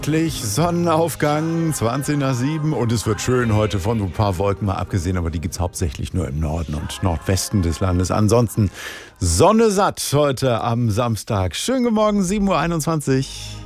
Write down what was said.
Sonnenaufgang, 20 nach 7 und es wird schön heute, von so ein paar Wolken mal abgesehen, aber die gibt es hauptsächlich nur im Norden und Nordwesten des Landes. Ansonsten Sonne satt heute am Samstag. Schönen guten Morgen, 7:21 Uhr.